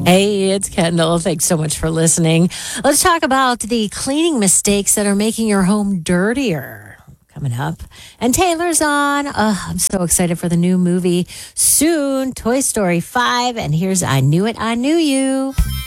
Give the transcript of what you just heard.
Hey, it's Kendall. Thanks so much for listening. Let's talk about the cleaning mistakes that are making your home dirtier. Coming up. And Taylor's on. I'm so excited for the new movie soon, Toy Story 5. And here's I Knew It, I Knew You.